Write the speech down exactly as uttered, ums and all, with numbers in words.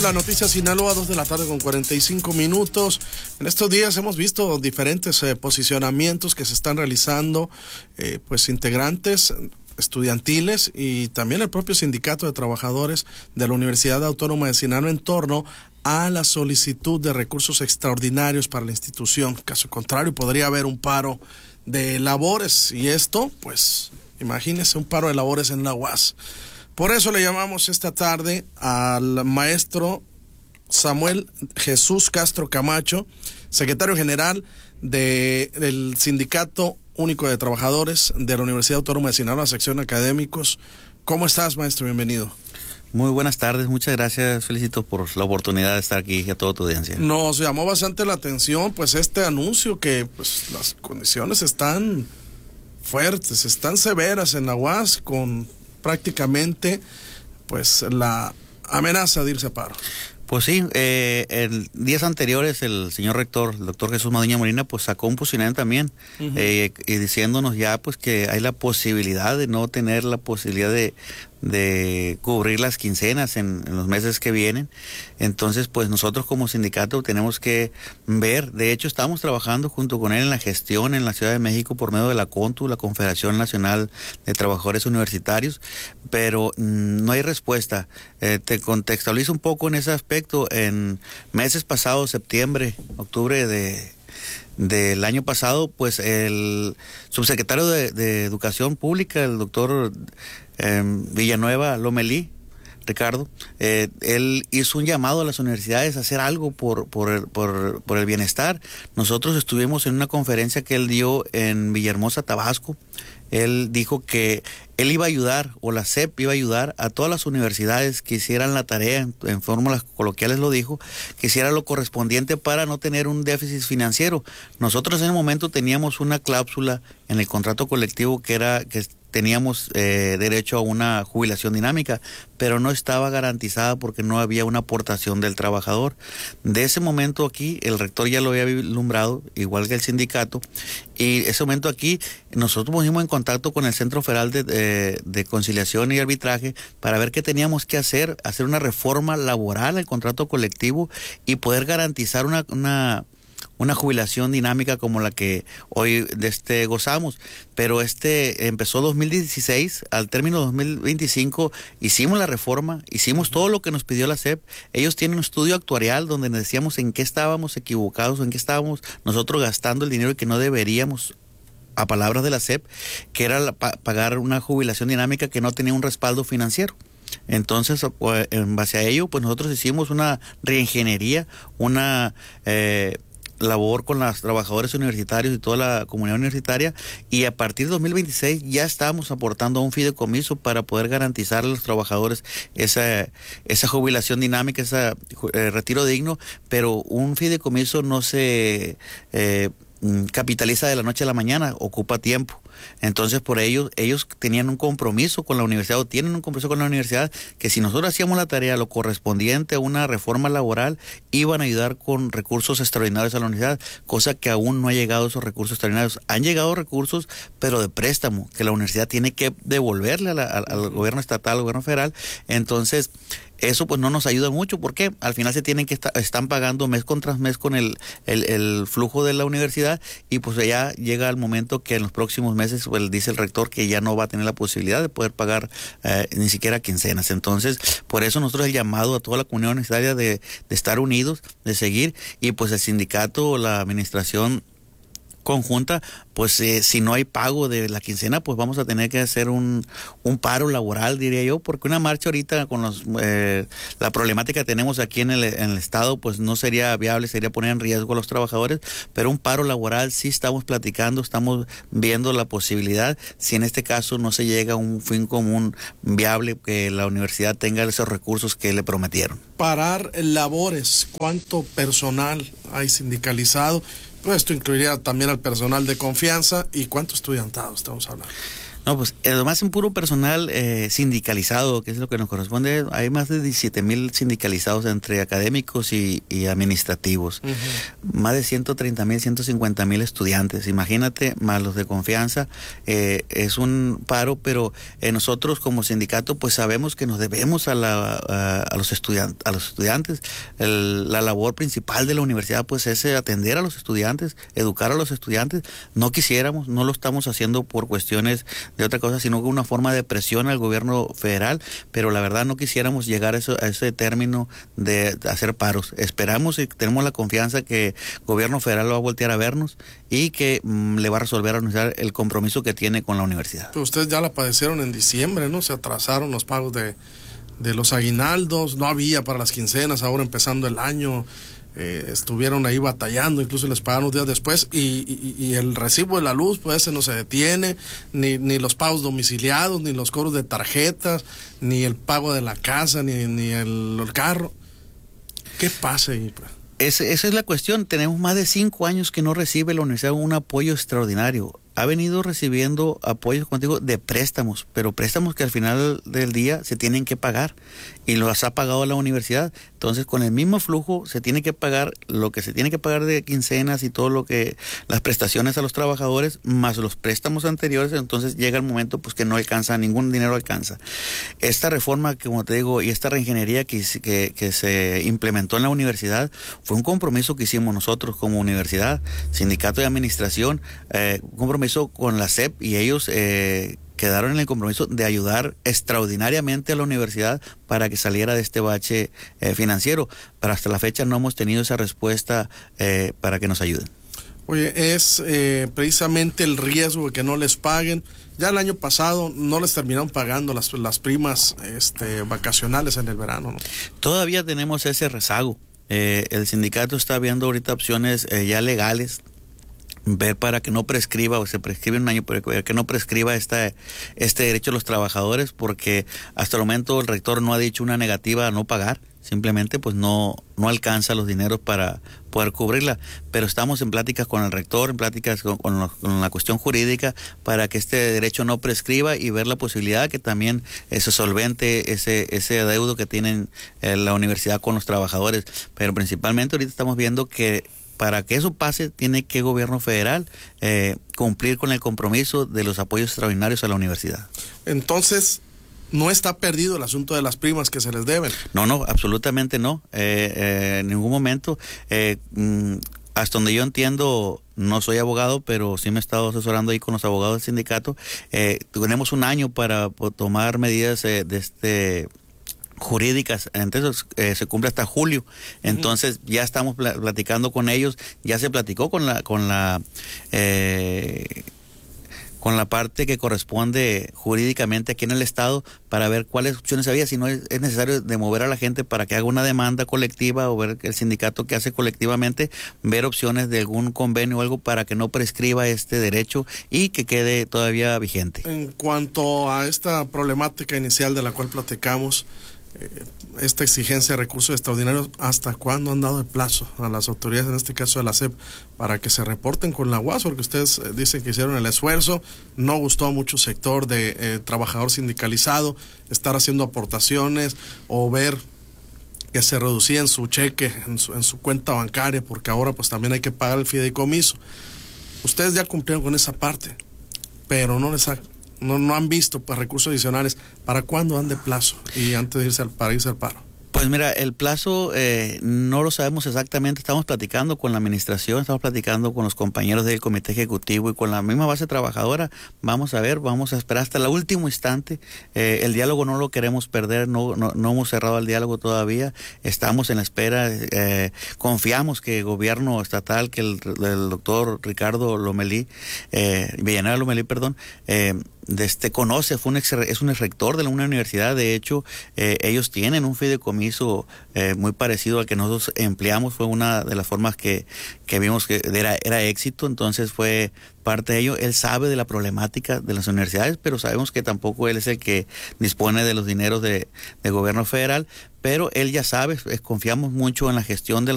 La noticia Sinaloa, dos de la tarde con cuarenta y cinco minutos. En estos días hemos visto diferentes eh, posicionamientos que se están realizando, eh, pues integrantes estudiantiles y también el propio sindicato de trabajadores de la Universidad Autónoma de Sinaloa en torno a la solicitud de recursos extraordinarios para la institución. Caso contrario, podría haber un paro de labores y esto, pues, imagínese un paro de labores en la U A S. Por eso le llamamos esta tarde al maestro Samuel Jesús Castro Camacho, secretario general de, del Sindicato Único de Trabajadores de la Universidad Autónoma de Sinaloa, sección académicos. ¿Cómo estás, maestro? Bienvenido. Muy buenas tardes, muchas gracias, felicito por la oportunidad de estar aquí y a toda tu audiencia. Nos llamó bastante la atención pues este anuncio que pues las condiciones están fuertes, están severas en la U A S con prácticamente pues la amenaza de irse a paro. Pues sí, eh, en días anteriores el señor rector, el doctor Jesús Madueña Molina, pues sacó un posicionamiento también, uh-huh. eh, y diciéndonos ya pues que hay la posibilidad de no tener la posibilidad de, de cubrir las quincenas en, en los meses que vienen. Entonces pues nosotros como sindicato tenemos que ver, de hecho estamos trabajando junto con él en la gestión en la Ciudad de México por medio de la CONTU, la Confederación Nacional de Trabajadores Universitarios, pero mmm, no hay respuesta. Eh, te contextualizo un poco en ese aspecto. En meses pasados, septiembre, octubre de del año pasado, pues el subsecretario de, de Educación Pública, el doctor eh, Villanueva Lomelí, Ricardo, eh, él hizo un llamado a las universidades a hacer algo por, por, el, por, por el bienestar. Nosotros estuvimos en una conferencia que él dio en Villahermosa, Tabasco. Él dijo que él iba a ayudar, o la C E P iba a ayudar a todas las universidades que hicieran la tarea, en, en fórmulas coloquiales lo dijo, que hiciera lo correspondiente para no tener un déficit financiero. Nosotros en el momento teníamos una cláusula en el contrato colectivo que era que teníamos eh, derecho a una jubilación dinámica, pero no estaba garantizada porque no había una aportación del trabajador. De ese momento aquí, el rector ya lo había vislumbrado, igual que el sindicato, y ese momento aquí, nosotros pusimos en contacto con el Centro Federal de, de, de Conciliación y Arbitraje para ver qué teníamos que hacer, hacer una reforma laboral al contrato colectivo y poder garantizar una... una una jubilación dinámica como la que hoy este, gozamos, pero este empezó dos mil dieciséis, al término de dos mil veinticinco hicimos la reforma, hicimos todo lo que nos pidió la C E P. Ellos tienen un estudio actuarial donde nos decíamos en qué estábamos equivocados, en qué estábamos nosotros gastando el dinero que no deberíamos, a palabras de la C E P, que era la, pa, pagar una jubilación dinámica que no tenía un respaldo financiero. Entonces, en base a ello, pues nosotros hicimos una reingeniería, una... Eh, labor con los trabajadores universitarios y toda la comunidad universitaria, y a partir de dos mil veintiséis ya estamos aportando a un fideicomiso para poder garantizar a los trabajadores esa, esa jubilación dinámica, ese eh, retiro digno, pero un fideicomiso no se eh, capitaliza de la noche a la mañana, ocupa tiempo. Entonces, por ello, ellos tenían un compromiso con la universidad, o tienen un compromiso con la universidad, que si nosotros hacíamos la tarea, lo correspondiente a una reforma laboral, iban a ayudar con recursos extraordinarios a la universidad, cosa que aún no ha llegado esos recursos extraordinarios. Han llegado recursos, pero de préstamo, que la universidad tiene que devolverle a la, al, al gobierno estatal, al gobierno federal. Entonces, eso pues no nos ayuda mucho, porque al final se tienen que estar, están pagando mes contra mes con el, el, el flujo de la universidad, y pues ya llega el momento que en los próximos meses pues, dice el rector que ya no va a tener la posibilidad de poder pagar eh, ni siquiera quincenas. Entonces, por eso nosotros el llamado a toda la comunidad universitaria de, de estar unidos, de seguir, y pues el sindicato, la administración conjunta, pues eh, si no hay pago de la quincena, pues vamos a tener que hacer un, un paro laboral, diría yo, porque una marcha ahorita con los, eh, la problemática que tenemos aquí en el, en el estado, pues no sería viable, sería poner en riesgo a los trabajadores, pero un paro laboral sí estamos platicando, estamos viendo la posibilidad, si en este caso no se llega a un fin común viable, que la universidad tenga esos recursos que le prometieron. Parar labores, ¿cuánto personal hay sindicalizado? Pues esto incluiría también al personal de confianza. ¿Y cuánto estudiantado estamos hablando? No, pues además en puro personal eh, sindicalizado, que es lo que nos corresponde, hay más de diecisiete mil sindicalizados entre académicos y, y administrativos. Uh-huh. Más de ciento treinta mil, ciento cincuenta mil estudiantes. Imagínate, más los de confianza. Eh, es un paro, pero eh, nosotros como sindicato pues sabemos que nos debemos a, la, a, a los estudiantes. A los estudiantes. El, la labor principal de la universidad pues es atender a los estudiantes, educar a los estudiantes. No quisiéramos, no lo estamos haciendo por cuestiones de otra cosa, sino una forma de presión al gobierno federal, pero la verdad no quisiéramos llegar a, eso, a ese término de hacer paros. Esperamos y tenemos la confianza que el gobierno federal va a voltear a vernos y que mmm, le va a resolver a la universidad el compromiso que tiene con la universidad. Pero ustedes ya la padecieron en diciembre, ¿no? Se atrasaron los pagos de, de los aguinaldos, no había para las quincenas, ahora empezando el año. Eh, estuvieron ahí batallando, incluso les pagaron unos días después y, y, y el recibo de la luz pues ese no se detiene, ni, ni los pagos domiciliados, ni los cobros de tarjetas, ni el pago de la casa, ni, ni el, el carro. ¿Qué pasa ahí? Pues? Es, esa es la cuestión. Tenemos más de cinco años que no recibe la universidad un apoyo extraordinario. Ha venido recibiendo apoyos, como digo, de préstamos, pero préstamos que al final del día se tienen que pagar y los ha pagado la universidad. Entonces, con el mismo flujo se tiene que pagar lo que se tiene que pagar de quincenas y todo lo que, las prestaciones a los trabajadores, más los préstamos anteriores. Entonces llega el momento pues que no alcanza, ningún dinero alcanza. Esta reforma, como te digo, y esta reingeniería que, que, que se implementó en la universidad, fue un compromiso que hicimos nosotros como universidad, sindicato de administración, eh, un compromiso con la S E P, y ellos eh, quedaron en el compromiso de ayudar extraordinariamente a la universidad para que saliera de este bache eh, financiero. Pero hasta la fecha no hemos tenido esa respuesta eh, para que nos ayuden. Oye, es eh, precisamente el riesgo de que no les paguen. Ya el año pasado no les terminaron pagando las, las primas este, vacacionales en el verano, ¿no? Todavía tenemos ese rezago. Eh, el sindicato está viendo ahorita opciones eh, ya legales, ver para que no prescriba o se prescribe un año, pero que no prescriba esta, este derecho a los trabajadores, porque hasta el momento el rector no ha dicho una negativa a no pagar, simplemente pues no, no alcanza los dineros para poder cubrirla, pero estamos en pláticas con el rector, en pláticas con, con, lo, con la cuestión jurídica para que este derecho no prescriba y ver la posibilidad que también eh, se solvente ese, ese adeudo que tienen eh, la universidad con los trabajadores, pero principalmente ahorita estamos viendo que para que eso pase, tiene que el gobierno federal eh, cumplir con el compromiso de los apoyos extraordinarios a la universidad. Entonces, ¿no está perdido el asunto de las primas que se les deben? No, no, absolutamente no. Eh, eh, en ningún momento. Eh, mm, hasta donde yo entiendo, no soy abogado, pero sí me he estado asesorando ahí con los abogados del sindicato. Eh, tenemos un año para tomar medidas eh, de este... jurídicas, entonces eh, se cumple hasta julio, entonces uh-huh. ya estamos pl- platicando con ellos, ya se platicó con la con la eh, con la parte que corresponde jurídicamente aquí en el estado para ver cuáles opciones había, si no es, es necesario de mover a la gente para que haga una demanda colectiva o ver el sindicato que hace colectivamente, ver opciones de algún convenio o algo para que no prescriba este derecho y que quede todavía vigente. En cuanto a esta problemática inicial de la cual platicamos, Eh, esta exigencia de recursos extraordinarios, ¿hasta cuándo han dado de plazo a las autoridades, en este caso de la S E P, para que se reporten con la U A S? Porque ustedes eh, dicen que hicieron el esfuerzo, no gustó a mucho sector de eh, trabajador sindicalizado estar haciendo aportaciones o ver que se reducía en su cheque, en su, en su cuenta bancaria, porque ahora pues también hay que pagar el fideicomiso. Ustedes ya cumplieron con esa parte, pero no les ha No, no han visto pues recursos adicionales. ¿Para cuándo dan de plazo? Y antes de irse al, para irse al paro. Pues mira, el plazo eh, no lo sabemos exactamente. Estamos platicando con la administración, estamos platicando con los compañeros del comité ejecutivo y con la misma base trabajadora. Vamos a ver, vamos a esperar hasta el último instante. Eh, el diálogo no lo queremos perder, no, no, no hemos cerrado el diálogo todavía. Estamos en la espera. Eh, confiamos que el gobierno estatal, que el, el doctor Ricardo Lomelí, eh, Villanueva Lomelí, perdón, eh, de este conoce, fue un ex, es un ex rector de la, una universidad. De hecho, eh, ellos tienen un fideicomiso eh, muy parecido al que nosotros empleamos. Fue una de las formas que, que vimos que era, era éxito, entonces fue parte de ello. Él sabe de la problemática de las universidades, pero sabemos que tampoco él es el que dispone de los dineros de, de gobierno federal, pero él ya sabe, confiamos mucho en la gestión del